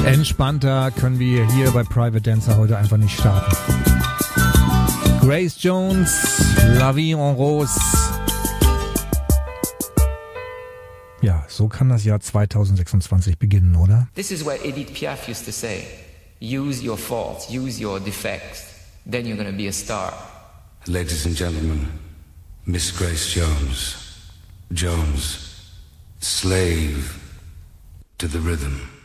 Entspannter können wir hier bei Private Dancer heute einfach nicht starten. Grace Jones, La Vie en Rose. Ja, so kann das Jahr 2026 beginnen, oder? This is what Edith Piaf used to say. Use your faults, use your defects, then you're going to be a star. Ladies and gentlemen, Miss Grace Jones. Jones, slave to the rhythm.